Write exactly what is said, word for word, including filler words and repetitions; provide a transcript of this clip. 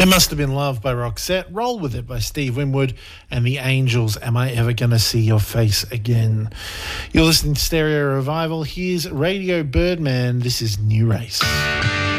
It Must Have Been Love by Roxette, Roll With It by Steve Winwood, and The Angels, Am I Ever Gonna See Your Face Again? You're listening to Stereo Revival. Here's Radio Birdman. This is New Race.